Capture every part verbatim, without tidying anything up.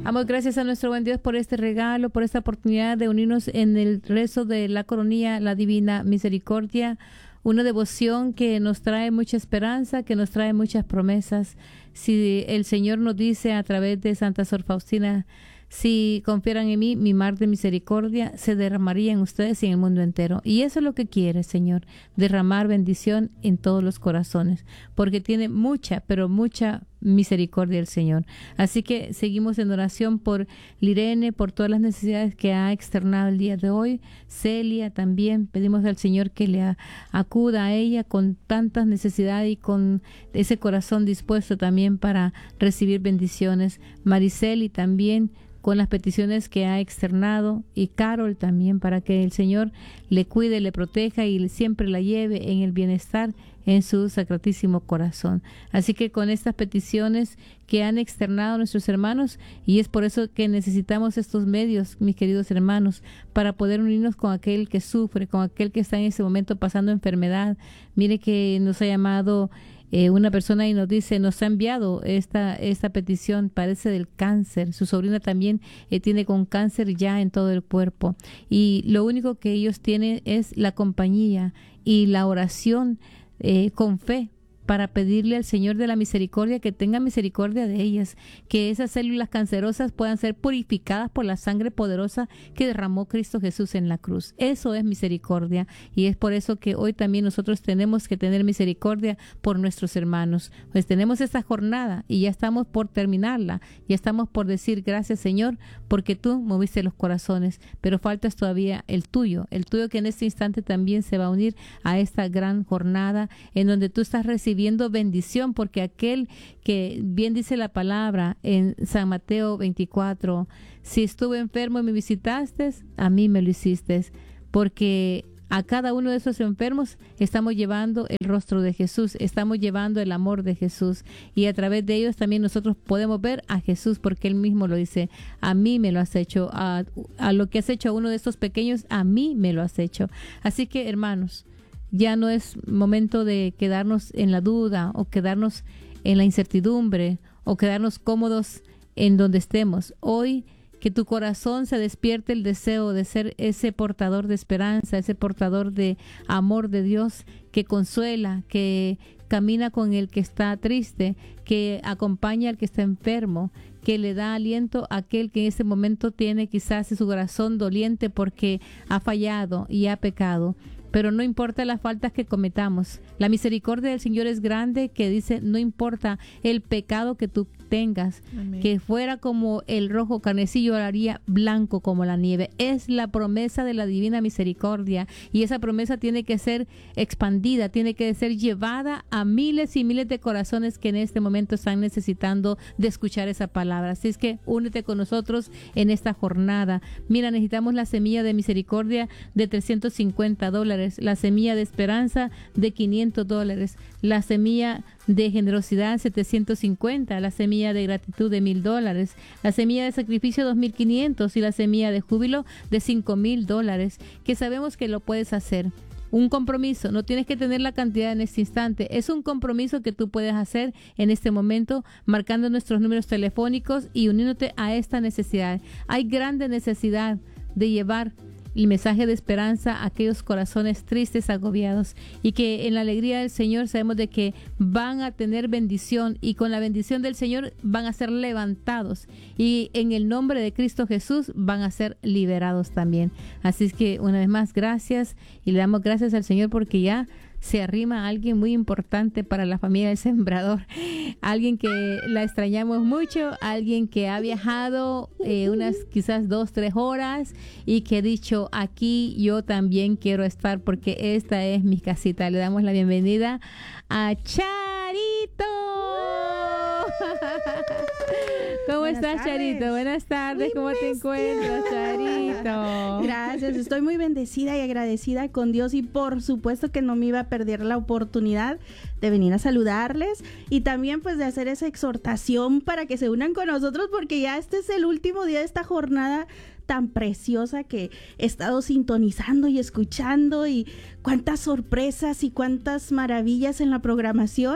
Damos gracias a nuestro buen Dios por este regalo, por esta oportunidad de unirnos en el rezo de la coronilla, la Divina Misericordia, una devoción que nos trae mucha esperanza, que nos trae muchas promesas. Si el Señor nos dice a través de Santa Sor Faustina, si confieran en mí, mi mar de misericordia se derramaría en ustedes y en el mundo entero. Y eso es lo que quiere, Señor, derramar bendición en todos los corazones, porque tiene mucha, pero mucha misericordia el Señor. Así que seguimos en oración por Lirene, por todas las necesidades que ha externado el día de hoy. Celia también, pedimos al Señor que le a, acuda a ella con tantas necesidades y con ese corazón dispuesto también para recibir bendiciones. Mariceli también, con las peticiones que ha externado, y Carol también, para que el Señor le cuide, le proteja y siempre la lleve en el bienestar en su sacratísimo corazón. Así que con estas peticiones que han externado nuestros hermanos, y es por eso que necesitamos estos medios, mis queridos hermanos, para poder unirnos con aquel que sufre, con aquel que está en ese momento pasando enfermedad. Mire que nos ha llamado Eh, una persona y nos dice, nos ha enviado esta esta petición, parece del cáncer. Su sobrina también eh, tiene con cáncer ya en todo el cuerpo. Y lo único que ellos tienen es la compañía y la oración eh, con fe, para pedirle al Señor de la misericordia que tenga misericordia de ellas, que esas células cancerosas puedan ser purificadas por la sangre poderosa que derramó Cristo Jesús en la cruz. Eso es misericordia, y es por eso que hoy también nosotros tenemos que tener misericordia por nuestros hermanos. Pues tenemos esta jornada y ya estamos por terminarla, ya estamos por decir gracias, Señor, porque tú moviste los corazones, pero faltas todavía el tuyo, el tuyo que en este instante también se va a unir a esta gran jornada en donde tú estás recibiendo viendo bendición, porque aquel que bien dice la palabra en San Mateo veinticuatro, si estuve enfermo y me visitaste, a mí me lo hiciste, porque a cada uno de esos enfermos estamos llevando el rostro de Jesús, estamos llevando el amor de Jesús, y a través de ellos también nosotros podemos ver a Jesús, porque Él mismo lo dice, a mí me lo has hecho, a, a lo que has hecho a uno de estos pequeños, a mí me lo has hecho. Así que, hermanos, ya no es momento de quedarnos en la duda o quedarnos en la incertidumbre o quedarnos cómodos en donde estemos. Hoy, que tu corazón se despierte el deseo de ser ese portador de esperanza, ese portador de amor de Dios que consuela, que camina con el que está triste, que acompaña al que está enfermo, que le da aliento a aquel que en ese momento tiene quizás su corazón doliente porque ha fallado y ha pecado. Pero no importa las faltas que cometamos. La misericordia del Señor es grande, que dice, no importa el pecado que tú tengas, amén, que fuera como el rojo carnecillo, lo haría blanco como la nieve. Es la promesa de la divina misericordia, y esa promesa tiene que ser expandida, tiene que ser llevada a miles y miles de corazones que en este momento están necesitando de escuchar esa palabra. Así es que únete con nosotros en esta jornada. Mira, necesitamos la semilla de misericordia de trescientos cincuenta dólares, la semilla de esperanza de quinientos dólares, la semilla de generosidad setecientos cincuenta, la semilla de gratitud de mil dólares, la semilla de sacrificio dos mil quinientos y la semilla de júbilo de cinco mil dólares, que sabemos que lo puedes hacer. Un compromiso, no tienes que tener la cantidad en este instante, es un compromiso que tú puedes hacer en este momento, marcando nuestros números telefónicos y uniéndote a esta necesidad. Hay grande necesidad de llevar el mensaje de esperanza a aquellos corazones tristes, agobiados, y que en la alegría del Señor sabemos de que van a tener bendición, y con la bendición del Señor van a ser levantados, y en el nombre de Cristo Jesús van a ser liberados también. Así es que una vez más, gracias, y le damos gracias al Señor porque ya se arrima a alguien muy importante para la familia del Sembrador, alguien que la extrañamos mucho, alguien que ha viajado eh, unas quizás dos, tres horas y que ha dicho, aquí yo también quiero estar porque esta es mi casita. Le damos la bienvenida a Charito. ¿Cómo Buenas estás, tardes. Charito? Buenas tardes, ¿cómo te encuentras, Charito? Gracias, estoy muy bendecida y agradecida con Dios, y por supuesto que no me iba a perder la oportunidad de venir a saludarles y también pues de hacer esa exhortación para que se unan con nosotros, porque ya este es el último día de esta jornada tan preciosa que he estado sintonizando y escuchando, y cuántas sorpresas y cuántas maravillas en la programación.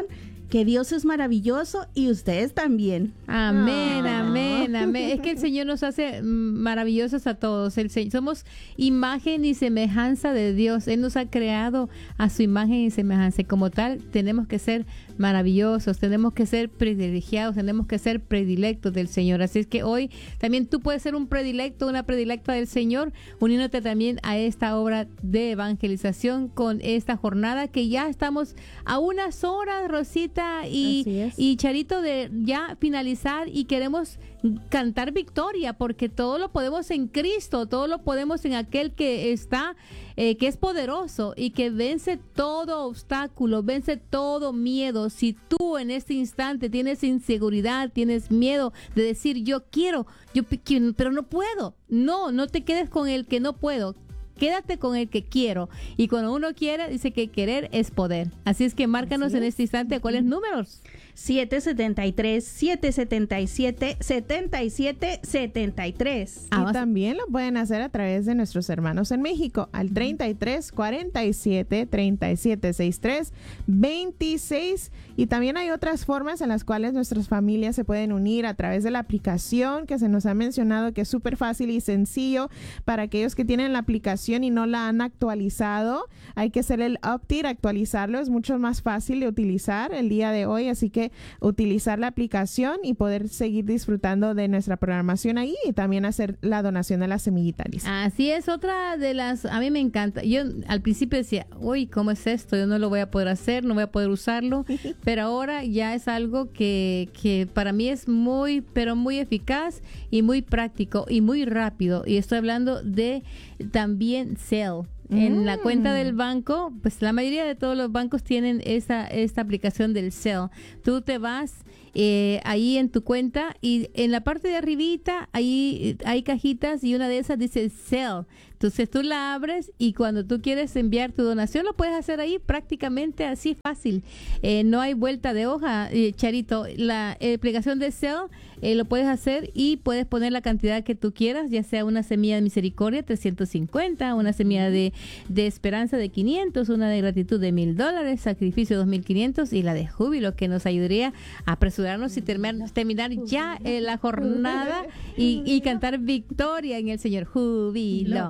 que Dios es maravilloso y ustedes también. Amén, Oh. amén, amén. Es que el Señor nos hace maravillosos a todos. El Señor, somos imagen y semejanza de Dios. Él nos ha creado a su imagen y semejanza. Y como tal, tenemos que ser maravillosos, tenemos que ser privilegiados, tenemos que ser predilectos del Señor. Así es que hoy también tú puedes ser un predilecto, una predilecta del Señor, uniéndote también a esta obra de evangelización con esta jornada que ya estamos a unas horas, Rosita y, y Charito, de ya finalizar, y queremos cantar victoria, porque todo lo podemos en Cristo, todo lo podemos en aquel que está, eh, que es poderoso y que vence todo obstáculo, vence todo miedo. Si tú en este instante tienes inseguridad, tienes miedo de decir yo quiero, yo pero no puedo, no, no te quedes con el que no puedo. Quédate con el que quiero. Y cuando uno quiere, dice que querer es poder. Así es que márcanos en este instante cuáles números. siete setenta y tres, siete setenta y siete, setenta y siete setenta y tres. Y también lo pueden hacer a través de nuestros hermanos en México al treinta y tres, cuarenta y siete, treinta y siete, sesenta y tres, veintiséis. Y también hay otras formas en las cuales nuestras familias se pueden unir a través de la aplicación que se nos ha mencionado, que es súper fácil y sencillo para aquellos que tienen la aplicación y no la han actualizado. Hay que hacer el update, actualizarlo, es mucho más fácil de utilizar el día de hoy, así que utilizar la aplicación y poder seguir disfrutando de nuestra programación ahí, y también hacer la donación de las semillitas. Así es, otra de las, a mí me encanta. Yo al principio decía, uy, ¿cómo es esto? Yo no lo voy a poder hacer, no voy a poder usarlo, pero ahora ya es algo que, que para mí es muy, pero muy eficaz y muy práctico y muy rápido. Y estoy hablando de también Zelle. En mm. la cuenta del banco, pues la mayoría de todos los bancos tienen esta, esta aplicación del Zelle. Tú te vas eh, ahí en tu cuenta y en la parte de arribita ahí hay cajitas y una de esas dice Zelle. Entonces tú la abres y cuando tú quieres enviar tu donación lo puedes hacer ahí prácticamente así fácil. Eh, no hay vuelta de hoja, eh, Charito. La eh, aplicación de Zelle eh, lo puedes hacer y puedes poner la cantidad que tú quieras, ya sea una semilla de misericordia, trescientos cincuenta, una semilla de, de esperanza de quinientos, una de gratitud de mil dólares, sacrificio dos mil quinientos y la de júbilo, que nos ayudaría a apresurarnos y terminar, terminar ya eh, la jornada y, y cantar victoria en el Señor. Júbilo.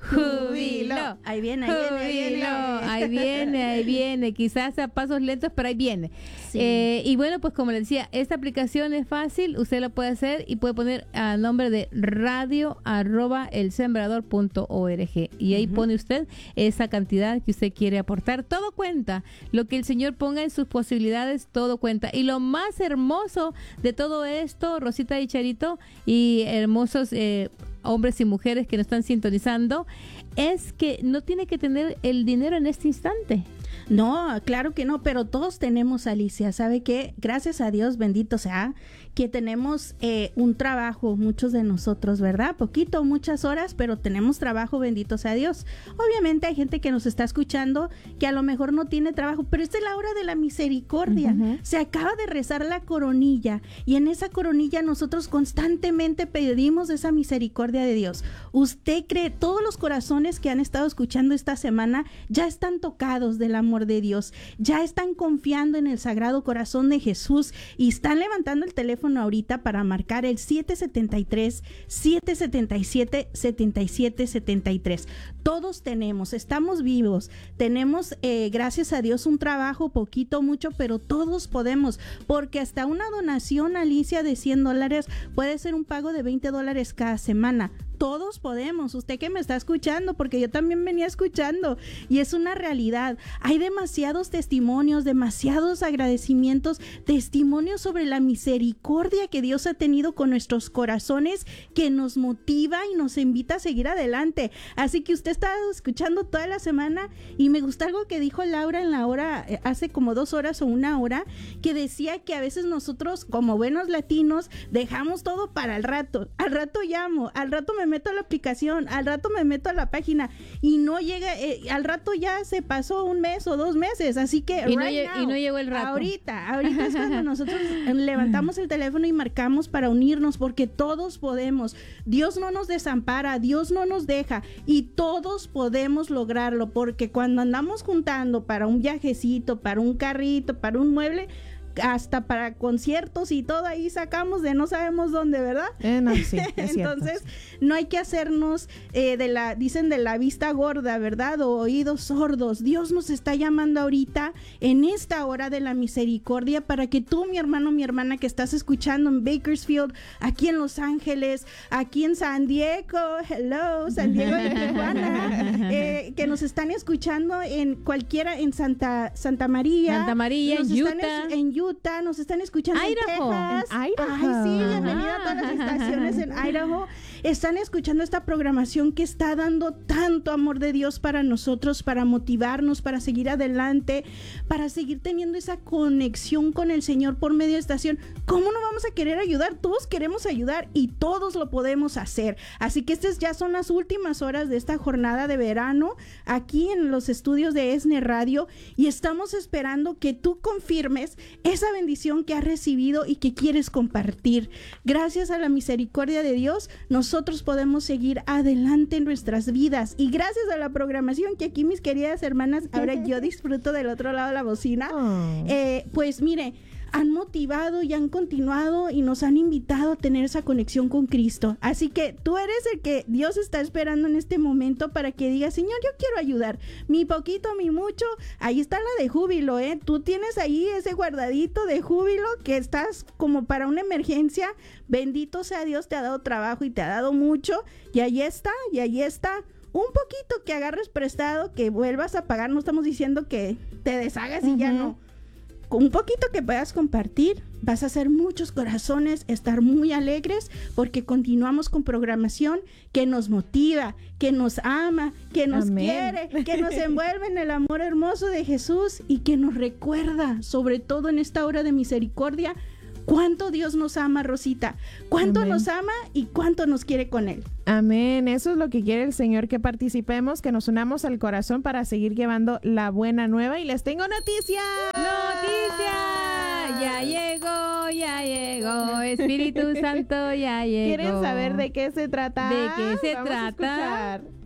Júbilo. Ahí viene, ahí viene, ahí viene. Ahí viene, ahí viene. Quizás a pasos lentos, pero ahí viene. Sí. Eh, y bueno, pues como le decía, esta aplicación es fácil, usted la puede hacer y puede poner a nombre de radio arroba el sembrador punto org y ahí uh-huh. pone usted esa cantidad que usted quiere aportar. Todo cuenta. Lo que el Señor ponga en sus posibilidades, todo cuenta. Y lo más hermoso de todo esto, Rosita y Charito, y hermosos eh, hombres y mujeres que nos están sintonizando, es que no tiene que tener el dinero en este instante. No, claro que no, pero todos tenemos, Alicia, ¿sabe qué? Gracias a Dios, bendito sea, que tenemos eh, un trabajo, muchos de nosotros, ¿verdad? Poquito, muchas horas, pero tenemos trabajo, bendito sea Dios. Obviamente hay gente que nos está escuchando que a lo mejor no tiene trabajo, pero esta es la hora de la misericordia. Uh-huh. Se acaba de rezar la coronilla y en esa coronilla nosotros constantemente pedimos esa misericordia de Dios. ¿Usted cree, todos los corazones que han estado escuchando esta semana ya están tocados del amor de Dios, ya están confiando en el Sagrado Corazón de Jesús y están levantando el teléfono ahorita para marcar el siete setenta y tres, siete setenta y siete, setenta y siete setenta y tres? Todos tenemos, estamos vivos, tenemos eh, gracias a Dios un trabajo, poquito, mucho, pero todos podemos, porque hasta una donación, Alicia, de cien dólares puede ser un pago de veinte dólares cada semana. Todos podemos, usted que me está escuchando, porque yo también venía escuchando y es una realidad. Hay demasiados testimonios, demasiados agradecimientos, testimonios sobre la misericordia que Dios ha tenido con nuestros corazones, que nos motiva y nos invita a seguir adelante. Así que usted está escuchando toda la semana y me gusta algo que dijo Laura en la hora, hace como dos horas o una hora, que decía que a veces nosotros como buenos latinos dejamos todo para el rato. Al rato llamo, al rato me meto a la aplicación, al rato me meto a la página y no llega, eh, al rato ya se pasó un mes o dos meses, así que y, right no, now, y no llegó el rato. Ahorita, ahorita es cuando nosotros levantamos el teléfono y marcamos para unirnos, porque todos podemos. Dios no nos desampara, Dios no nos deja y todos podemos lograrlo, porque cuando andamos juntando para un viajecito, para un carrito, para un mueble, hasta para conciertos y todo ahí sacamos de no sabemos dónde, ¿verdad? Eh, no, sí, es Entonces, cierto. no hay que hacernos eh, de la, dicen de la vista gorda, ¿verdad? O oídos sordos. Dios nos está llamando ahorita en esta hora de la misericordia para que tú, mi hermano, mi hermana, que estás escuchando en Bakersfield, aquí en Los Ángeles, aquí en San Diego, hello, San Diego de Tijuana, eh, que nos están escuchando en cualquiera, en Santa, Santa María. Santa María, nos en están Utah. es- en Utah, nos están escuchando Idaho, en Texas. en Idaho. Ay, sí, bienvenida a todas las estaciones en Idaho. Están escuchando esta programación que está dando tanto amor de Dios para nosotros, para motivarnos, para seguir adelante, para seguir teniendo esa conexión con el Señor por medio de estación. ¿Cómo no vamos a querer ayudar? Todos queremos ayudar y todos lo podemos hacer. Así que estas ya son las últimas horas de esta jornada de verano aquí en los estudios de ESNE Radio y estamos esperando que tú confirmes esa bendición que has recibido y que quieres compartir. Gracias a la misericordia de Dios, nosotros podemos seguir adelante en nuestras vidas y gracias a la programación que aquí mis queridas hermanas, ahora yo disfruto del otro lado de la bocina, Oh. eh, pues mire, han motivado y han continuado y nos han invitado a tener esa conexión con Cristo. Así que tú eres el que Dios está esperando en este momento para que digas, Señor, yo quiero ayudar. Mi poquito, mi mucho, ahí está la de júbilo, ¿eh? Tú tienes ahí ese guardadito de júbilo que estás como para una emergencia. Bendito sea Dios, te ha dado trabajo y te ha dado mucho. Y ahí está, y ahí está. Un poquito que agarres prestado, que vuelvas a pagar. No estamos diciendo que te deshagas y ya no. Con un poquito que puedas compartir, vas a hacer muchos corazones, estar muy alegres, porque continuamos con programación que nos motiva, que nos ama, que nos Amén. quiere, que nos envuelve en el amor hermoso de Jesús y que nos recuerda, sobre todo en esta hora de misericordia, cuánto Dios nos ama, Rosita, cuánto Amén. nos ama y cuánto nos quiere con Él. Amén, eso es lo que quiere el Señor, que participemos, que nos unamos al corazón para seguir llevando la buena nueva. Y les tengo noticias. ¡Noticia! Ya llegó, ya llegó. Espíritu Santo ya llegó. ¿Quieren saber de qué se trata? ¿De qué se Vamos a trata? escuchar.